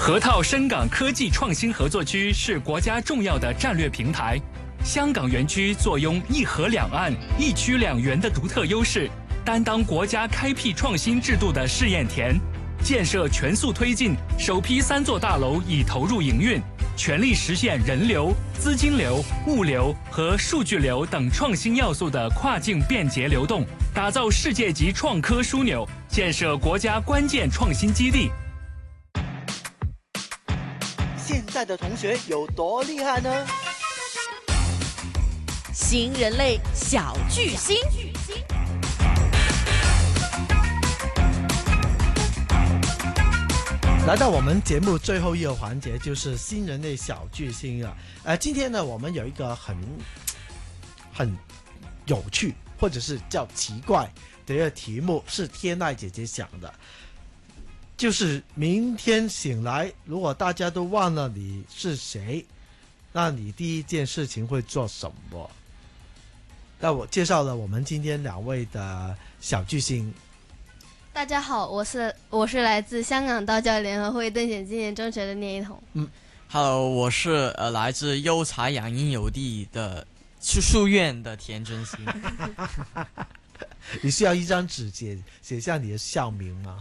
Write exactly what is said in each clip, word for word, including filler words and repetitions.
河套深港科技创新合作区是国家重要的战略平台。香港园区坐拥一河两岸、一区两园的独特优势，担当国家开辟创新制度的试验田。建设全速推进，首批三座大楼已投入营运，全力实现人流、资金流、物流和数据流等创新要素的跨境便捷流动，打造世界级创科枢纽，建设国家关键创新基地。 现在的同学有多厉害呢？ 新人类小巨星。 来到我们节目最后一个环节，就是新人类小巨星了。呃，今天呢，我们有一个很很有趣，或者是叫奇怪的一个题目，是天籁姐姐想的。就是明天醒来，如果大家都忘了你是谁，那你第一件事情会做什么？那我介绍了我们今天两位的小巨星。 大家好，我是我是来自香港道教联合会邓显纪念中学的聂一彤。 嗯 ，Hello， 我是呃来自优才养婴有地的书院的田真心。 你需要一张纸写写下你的校名吗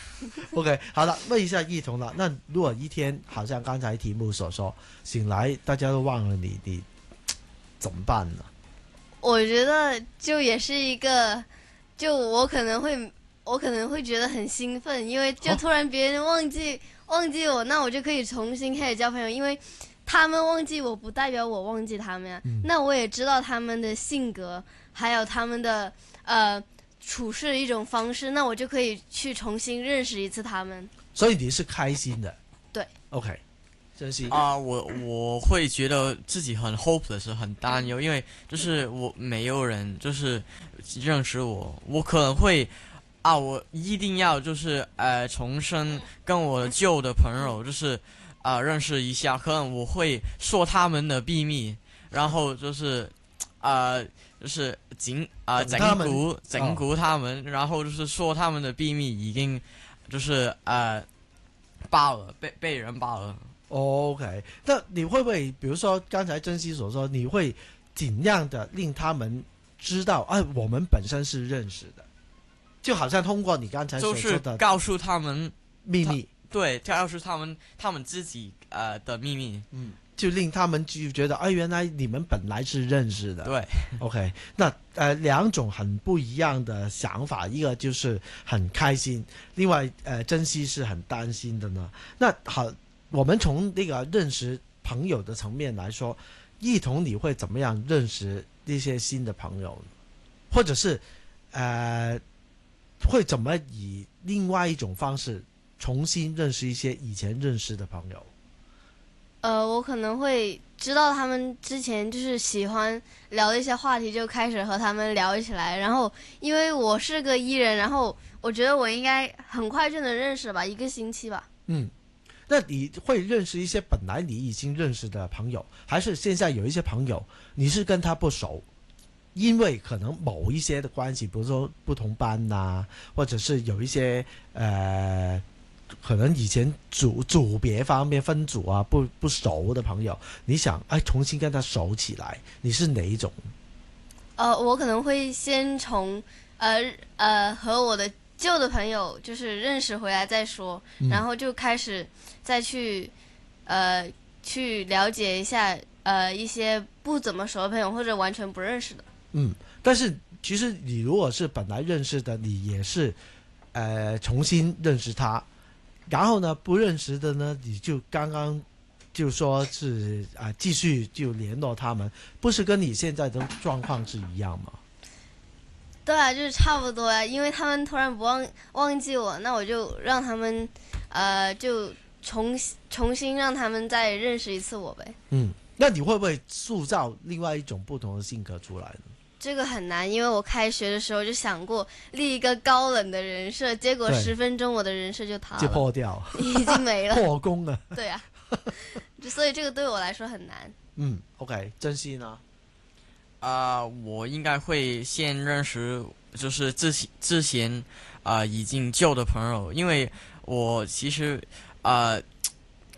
？OK， 好了，问一下一彤了。那如果一天好像刚才题目所说，醒来大家都忘了你，你怎么办呢？ 我觉得就也是一个，就我可能会。我可能会觉得很兴奋，因为就突然别人忘记、哦、忘记我，那我就可以重新开始交朋友，因为他们忘记我不代表我忘记他们呀、嗯、那我也知道他们的性格还有他们的呃处事的一种方式，那我就可以去重新认识一次他们。 所以你是开心的？ 对。 OK， 真心啊、呃，我我会觉得自己很 hopeless， 很担忧，因为就是我没有人就是认识我，我可能会啊，我一定要就是呃重新跟我的旧的朋友就是啊、呃、认识一下，可能我会说他们的秘密，然后就是啊、呃、就是整啊整蛊整蛊他们，然后就是说他们的秘密已经就是呃爆了，被被人爆了。 OK， 那你会不会比如说刚才珍惜所说，你会尽量的令他们知道，哎、啊，我们本身是认识的？就好像通过你刚才所说的， 就是告诉他们秘密， 对，告诉他们他们自己呃的秘密， 嗯，就令他们就觉得，哎，原来你们本来是认识的。 对 ，OK， 那呃两种很不一样的想法，一个就是很开心，另外呃珍惜是很担心的呢。那好，我们从那个认识朋友的层面来说，一彤你会怎么样认识那些新的朋友呢？或者是呃？会怎么以另外一种方式重新认识一些以前认识的朋友？ 呃，我可能会知道他们之前就是喜欢聊的一些话题，就开始和他们聊起来。然后，因为我是个 E 人，然后我觉得我应该很快就能认识吧，一个星期吧。 嗯，那你会认识一些本来你已经认识的朋友，还是现在有一些朋友你是跟他不熟？因为可能某一些的关系，比如说不同班呐、啊，或者是有一些呃，可能以前组组别方面分组啊不不熟的朋友，你想哎重新跟他熟起来，你是哪一种？ 呃，我可能会先从呃呃和我的旧的朋友就是认识回来再说，嗯、然后就开始再去呃去了解一下呃一些不怎么熟的朋友或者完全不认识的。 嗯，但是其实你如果是本来认识的，你也是呃重新认识他，然后呢不认识的呢，你就刚刚就说是啊、呃、继续就联络他们，不是跟你现在的状况是一样吗？ 对啊，就是差不多啊，因为他们突然不忘忘记我，那我就让他们呃就重重新让他们再认识一次我呗。 嗯，那你会不会塑造另外一种不同的性格出来呢？ 这个很难，因为我开学的时候就想过立一个高冷的人设，结果十分钟我的人设就塌了， 就破掉， 已经没了， 破功了。 对啊，所以这个对我来说很难。 嗯 ，OK， 珍惜呢？ 啊、呃，我应该会先认识，就是之前之前啊、呃、已经旧的朋友，因为我其实啊、呃、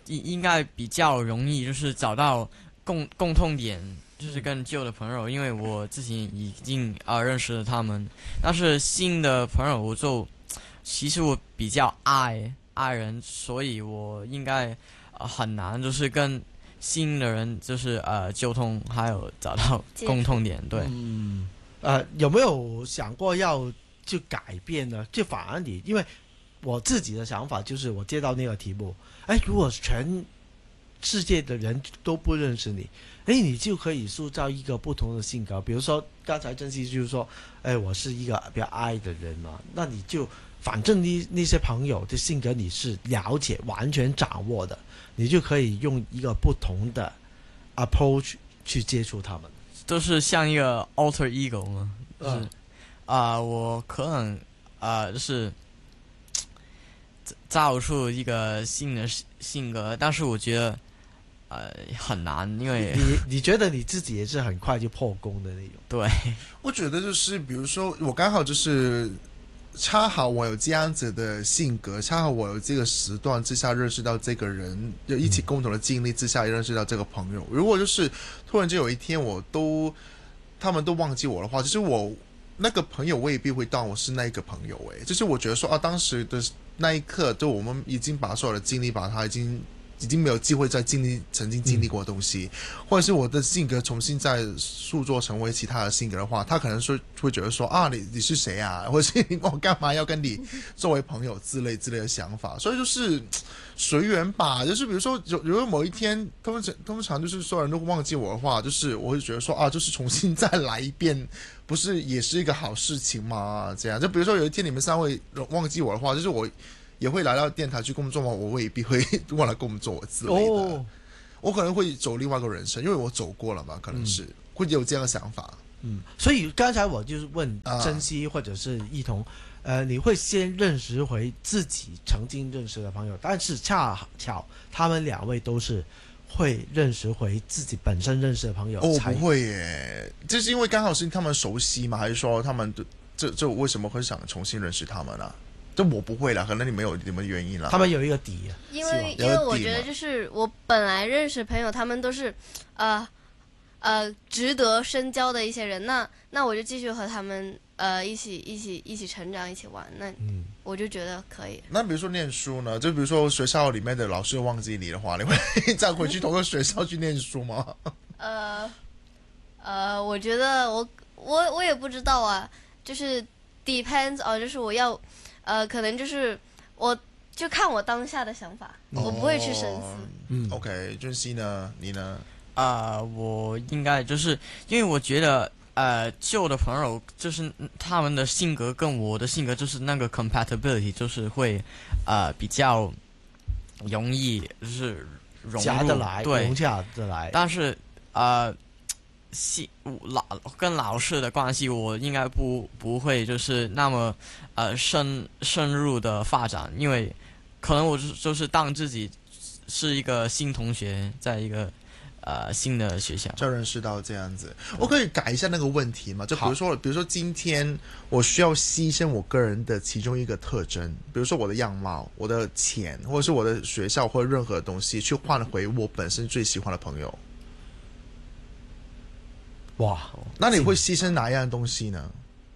应应该比较容易，就是找到共共通点，就是跟旧的朋友，因为我自己已经啊、呃、认识了他们，但是新的朋友我就其实我比较爱爱人，所以我应该、呃、很难就是跟新的人就是呃沟通，还有找到共通点。对， 嗯，呃，有没有想过要去改变呢？就反而你，因为我自己的想法就是，我接到那个题目，哎，如果全世界的人都不认识你，哎，你就可以塑造一个不同的性格。比如说刚才珍惜就是说，哎，我是一个比较爱的人嘛，那你就反正那那些朋友的性格你是了解、完全掌握的，你就可以用一个不同的 approach 去接触他们。 都是像一个 alter ego 嘛，就是啊、 嗯呃，我可能啊、呃、就是造出一个新的性格，但是我觉得呃很难，因为你你觉得你自己也是很快就破功的那种？ 对， 我觉得就是比如说我刚好就是恰好我有这样子的性格，恰好我有这个时段之下认识到这个人，就一起共同的经历之下认识到这个朋友。如果就是突然间有一天我都他们都忘记我的话，就是我那个朋友未必会当我是那一个朋友。诶，就是我觉得说啊，当时的那一刻，就我们已经把所有的经历，把它已经已经没有机会再经历曾经经历过的东西，嗯、或者是我的性格重新再塑造成为其他的性格的话，他可能说会觉得说啊，你你是谁啊，或者是我干嘛要跟你作为朋友之类之类的想法。所以就是随缘吧，就是比如说有如果某一天通常通常就是所有人都忘记我的话，就是我会觉得说啊，就是重新再来一遍，不是也是一个好事情吗？这样就比如说有一天你们三位忘记我的话，就是我也会来到电台去工作吗？我未必会忘了工作之类的、哦，我可能会走另外一个人生，因为我走过了嘛，可能是、嗯、会有这样的想法。 嗯，所以刚才我就是问珍惜或者是一同，呃，你会先认识回自己曾经认识的朋友，但是恰巧他们两位都是会认识回自己本身认识的朋友。 哦，不会耶，这是因为刚好是他们熟悉吗？还是说他们这这为什么会想重新认识他们呢、啊？这我不会啦，可能你们有你们原因啦。 他们有一个底、啊， 因为因为我觉得就是我本来认识朋友，他们都是，呃，呃，值得深交的一些人，那那我就继续和他们呃一起一起一起成长，一起玩，那我就觉得可以。 那比如说念书呢？就比如说学校里面的老师忘记你的话，你会再回去同个学校去念书吗？ 呃呃，我觉得我我我也不知道啊，就是 depends 哦，就是我要。呃，可能就是我就看我当下的想法，哦、我不会去深思。 嗯 ，OK， 俊熙呢？你呢？ 啊、呃，我应该就是因为我觉得，呃，旧的朋友就是他们的性格跟我的性格就是那个 compatibility， 就是会呃比较容易就是融入得来， 对， 融洽得来。 但是呃。系老跟老师的关系，我应该不不会就是那么呃深深入的发展，因为可能我就是当自己是一个新同学，在一个呃新的学校， 就认识到这样子。我可以改一下那个问题吗？就比如说，比如说今天我需要牺牲我个人的其中一个特征，比如说我的样貌、我的钱，或者是我的学校或者任何东西，去换回我本身最喜欢的朋友。 哇， 那你会牺牲哪一样东西呢？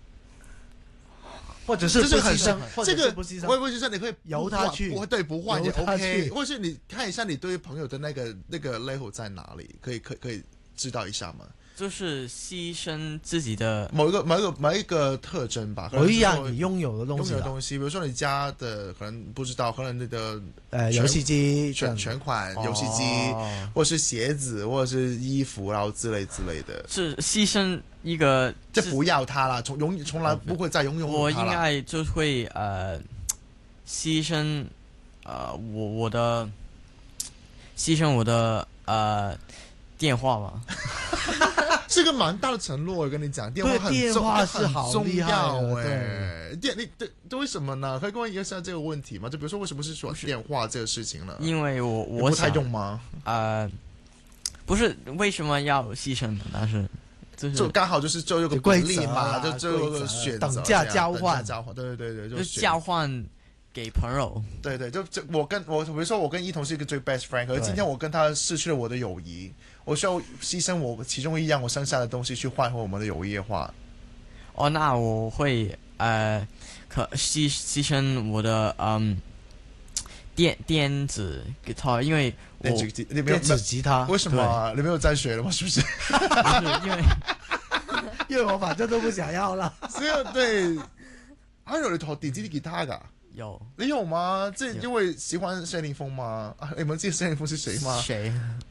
或者是不牺牲，或者是不牺牲， 会不会牺牲？你可以由他去， 不对，不换也 OK， 或是你看一下你对于朋友的那个那个 level 在哪里，可以可以可以知道一下吗？ 就是牺牲自己的某一个某一个某一个特征吧， 某一样你拥有的东西， 拥有的东西，比如说你家的可能不知道，可能你的呃游戏机全全款游戏机，哦、或者是鞋子，或者是衣服，然后之类之类的， 是牺牲一个， 就不要它了，从永从来不会再拥有它了。 我应该就会呃牺牲呃我我的牺牲我的呃电话吧。 是个蛮大的承诺，我跟你讲，电话很重， 电话是好重要哎、 欸。电你对对，为什么呢？可以跟我一下这个问题吗？就比如说，为什么是说电话这个事情呢？ 因为我我不太用吗？ 呃，不是为什么要牺牲的，但是就是就刚好就是就有个规律嘛，就就有个选择等价交换， 交换，对对对对， 就交换给朋友。 对对，就就我跟我比如说我跟一彤是一个最 best friend， 可是今天我跟他失去了我的友谊，我需要牺牲我其中一样我剩下的东西去换回我们的友谊的话， 哦，那我会呃，可牺牺牲我的嗯电电子吉他，因为我电子吉你没有电子吉他， 为什么啊？你没有在学了吗？是不是？ 就是因为因为我反正都不想要了。 是啊，对。啊，有你学电子吉他噶？ 有你有吗？这因为喜欢谢霆锋吗？啊，你们记得谢霆锋是谁吗谁？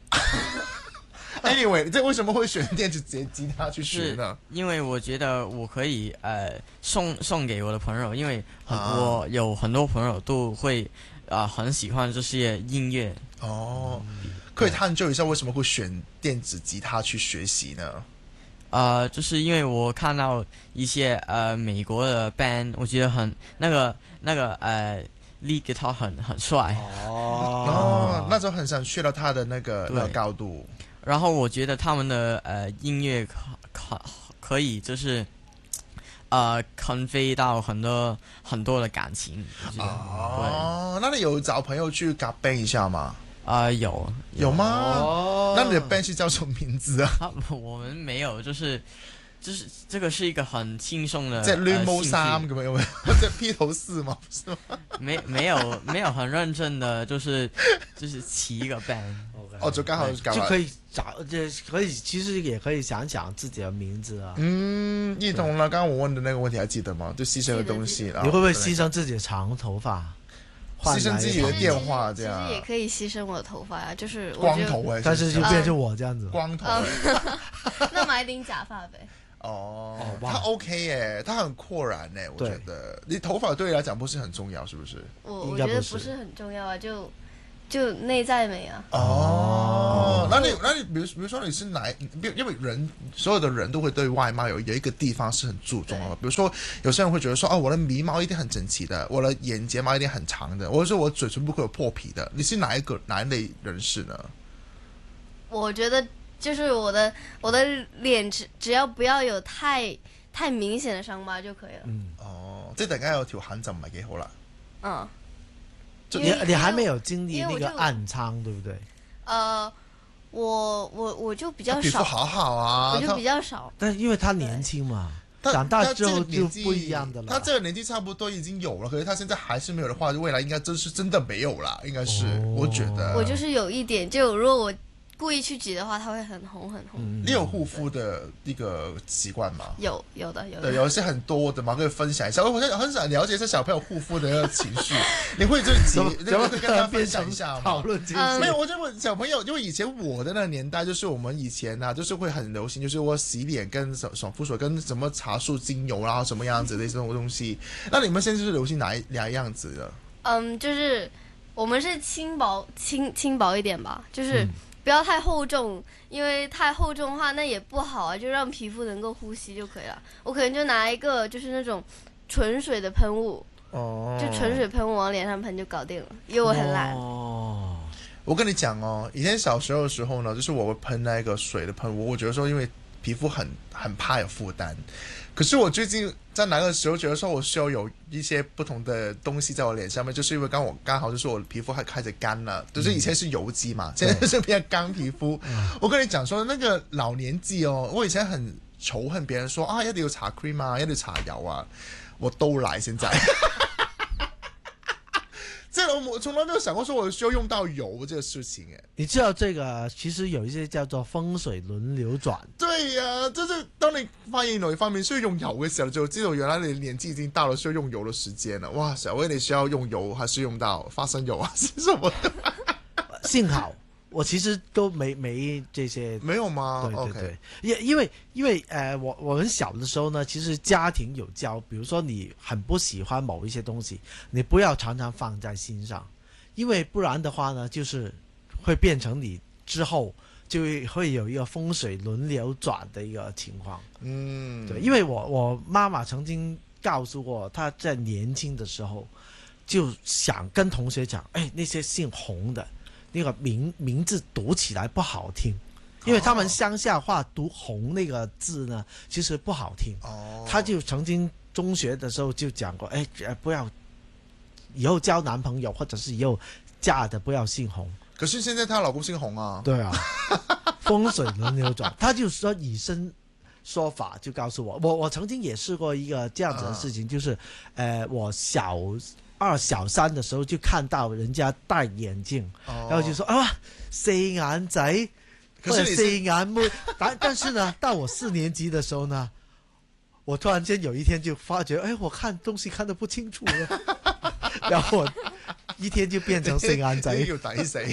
？Anyway， 这为什么会选电子吉他去学呢？ 因为我觉得我可以呃送送给我的朋友，因为很啊我有很多朋友都会啊、呃、很喜欢这些音乐。 哦，可以探究一下为什么会选电子吉他去学习呢？ 呃，就是因为我看到一些呃美国的 band， 我觉得很那个那个呃 lead guitar 很很帅， 哦，那就很想去到他的那个对那个高度。 然后我觉得他们的呃音乐可可可以就是呃 convey 到很多很多的感情，我觉得哦，那你有找朋友去夾 band 一下吗？ 啊、呃、有有吗？ 哦， 那你的 band 是叫什么名字啊？ 他我们没有，就是就是这个是一個很輕鬆的， 即係亂毛衫呃咁樣，有冇？即係披頭士嘛，不是嗎？ 沒沒有沒有很認真的，就是就是起一個 band。 哦，就剛好搞就可以找，这可以其实也可以想想自己的名字啊。 嗯，一彤呢？剛剛我問的那個問題還記得嗎？就犧牲的東西，然後你會不會犧牲自己的長頭髮？ 犧牲自己的電話其這樣？ 实也可以犧牲我的头发呀，就是我就光頭哎， 但是就變成我這樣子。 光頭嗯哎。 那买顶假发呗。 哦哦，哇他 OK 耶，他很豁然呢，我對覺得你頭髮對你來講不是很重要，是不是？ 我应该不是我觉得不是很重要啊，就就内在美啊。 哦，那你那你比如比如說你是哪？因因為人所有的人都會對外貌有有一個地方是很注重的，比如說有些人會覺得說，哦，我的眉毛一定很整齊的，我的眼睫毛一定很長的，或者說我嘴唇不會有破皮的。你是哪一個哪一類人士呢？ 我觉得就是我的我的脸只只要不要有太太明显的伤疤就可以了。 嗯， 哦，即係突然間有條痕就唔係幾好啦。 嗯， 你因为你還沒有經歷因為我就那個暗瘡，對不對？ 呃，我我我就比較皮膚少， 好好啊， 我就比較少。 但因為他年輕嘛， 他長大之後就他這個年紀不一樣的了。 他這個年紀差不多已經有了，可是他現在還是沒有的話，未來應該真是真的沒有啦，應該是， 哦我覺得。 我就是有一點，就如果我故意去擠的話，它會很紅很紅。 嗯， 你有護膚的一個習慣嗎？ 有有的有對， 的。 有一些很多的嘛，可以分享一下。我很很想了解一下小朋友護膚的那個情緒，你會就怎麼幾， 怎麼你會跟他分變成享一下嗎？ 討論這嗯沒有， 些？ 我就問小朋友，因為以前我的那個年代，就是我們以前啊，就是會很流行，就是我洗臉跟爽爽膚水跟什麼茶樹精油然後什麼樣子的這種東西。那你們現在是流行哪一哪一樣子的？ 嗯，就是我們是輕薄輕輕薄一點吧，就是嗯不要太厚重，因為太厚重的話那也不好啊，就讓皮膚能夠呼吸就可以了。我可能就拿一個就是那種純水的噴霧， 哦就純水噴霧往臉上噴就搞定了，因為我很懶。 哦， 我跟你講哦，以前小時候的時候呢，就是我會噴那個水的噴霧，我覺得說因為皮膚很很怕有負擔。可是我最近在那個時候覺得說我需要有一些不同的東西在我臉上面，就是因為剛我剛好就是我的皮膚還開始乾了，就是以前是油肌嘛，現在是變乾皮膚。我跟你講說那個老年紀哦，我以前很仇恨別人說啊一定要搽 cream 啊，一定要搽油啊，我都來現在。這我從來沒有想過說我需要用到油這個事情誒。 你知道這個其實有一些叫做風水輪流轉。 對呀、啊，就是當你發現哪一方面需要用油嘅時候，就知道原來你年紀已經到了需要用油的時間了。哇，小薇你需要用油，還是用到花生油啊？是什麼的？ 幸好我其實都沒沒這些。 沒有嗎？ 對對 OK 對，因因為因為呃，我我們小的時候呢，其實家庭有教，比如說你很不喜歡某一些東西，你不要常常放在心上，因為不然的話呢，就是會變成你之後就會有一個風水輪流轉的一個情況。 嗯， 對，因為我我媽媽曾經告訴我，她在年輕的時候就想跟同學講，哎，那些姓洪的。那個名名字讀起來不好聽，因為他們鄉下話讀紅那個字呢，其實不好聽。 哦， 他就曾經中學的時候就講過，哎，不要以后交男朋友或者是以后嫁的不要姓洪。 可是现在她老公姓洪啊。 对啊，风水轮流转，他就说以身说法，就告诉我，我我曾经也试过一个这样子的事情，啊、就是，呃，我小二小三的时候就看到人家戴眼镜，哦、然后就说啊四眼仔或者四眼妹，但但是呢，到我四年级的时候呢，我突然间有一天就发觉，哎，我看东西看得不清楚了，然后我一天就变成四眼仔， 要抵死。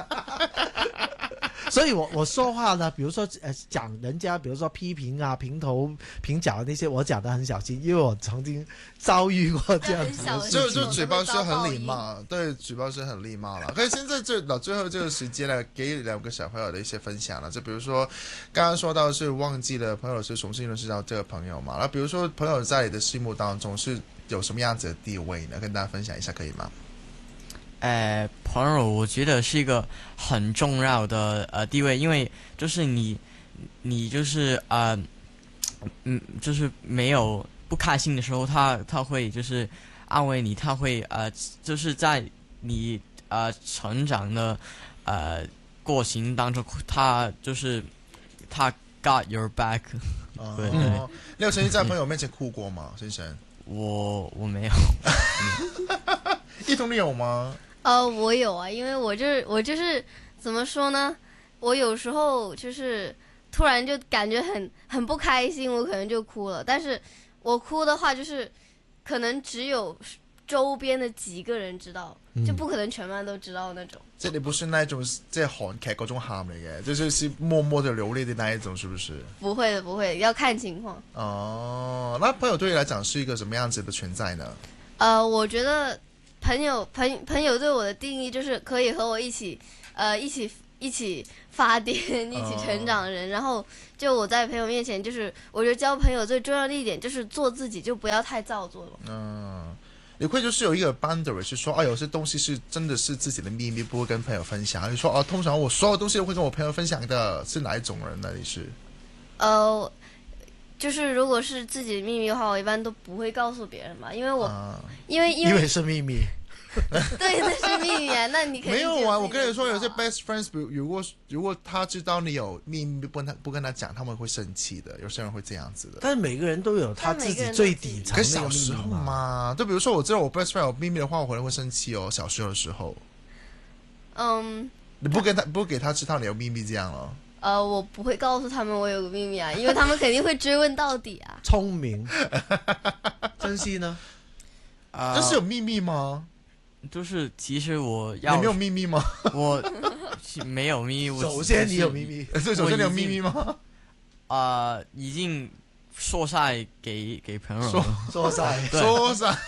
所以我我说话呢，比如说呃讲人家，比如说批评啊、评头评脚那些，我讲得很小心，因为我曾经遭遇过这样子的事情。 就就嘴巴是很礼貌，对，嘴巴是很礼貌了。可是现在这到最后这个时间呢，给两个小朋友的一些分享了。就比如说刚刚说到是忘记了朋友是重新认识到这个朋友嘛，那比如说朋友在你的心目当中是有什么样子的地位呢？跟大家分享一下可以吗？ 呃，朋友，我觉得是一个很重要的呃地位，因为就是你，你就是呃，嗯，就是没有不开心的时候，他他会就是安慰你，他会呃，就是在你呃成长的呃过程当中，他就是他 got your back。 哦、 对对。 你有曾经在朋友面前哭过吗，先生？ 我我没有。 一彤你有吗？ 呃，我有啊，因为我就是我就是怎么说呢？我有时候就是突然就感觉很很不开心，我可能就哭了。但是我哭的话，就是可能只有周边的几个人知道，嗯、就不可能全班都知道那种。 即係你不是那種即係韓劇嗰種喊嚟嘅，就是是默默的流淚的那一種，是不是？ 不會的，不會的，要看情況。 哦，那朋友對你來講是一個什麼樣子的存在呢？ 呃，我覺得。朋友朋朋友对我的定义就是可以和我一起，呃，一起一起发癫、一起成长的人。Oh. 然后就我在朋友面前，就是我觉得交朋友最重要的一点就是做自己，就不要太造作了。嗯， 你会就是有一个 boundary， 是说，啊，有些东西是真的是自己的秘密，不会跟朋友分享。你说，哦、啊，通常我所有东西都会跟我朋友分享的，是哪一种人呢？你是？ 呃。就是如果是自己的秘密的话，我一般都不会告诉别人嘛，因为我、啊、因为因为因为是秘密。 对，那是秘密啊，那你肯定没有啊。我跟你说，有些 best friends， 如果如果他知道你有秘密，不跟他不跟他讲，他们会生气的。有些人会这样子的。 但是每个人都有他自己最底层的秘密嘛。 可小时候嘛，就比如说我知道我 best friend 有秘密的话，我可能会生气哦。小时候的时候， 嗯， 你不跟他不给他知道你有秘密这样了。 呃，我不会告诉他们我有个秘密啊，因为他们肯定会追问到底啊。 聪明。珍惜呢？ 啊、呃，这是有秘密吗？ 就是其实我要你没有秘密吗？ 我没有秘密。我首先你有秘密， 对，首先你有秘密吗？ 啊、呃，已经说晒给给朋友说说晒说晒。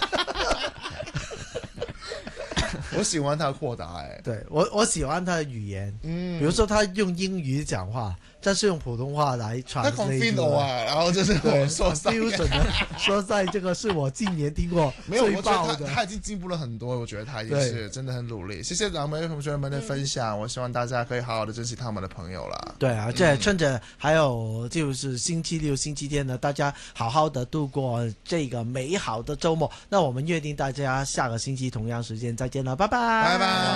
我喜欢他豁达哎， 对我我喜欢他的语言，嗯，比如说他用英语讲话，但是用普通话来传那个啊，然后就是我说标准的说在这个是我今年听过最爆的。 他, 他已经进步了很多，我觉得他也是真的很努力。谢谢两位同学们的分享，嗯、我希望大家可以好好的珍惜他们的朋友啦。 对啊，这趁着还有就是星期六、星期天呢，大家好好的度过这个美好的周末。那我们约定大家下个星期同样时间再见了，拜拜， 拜拜。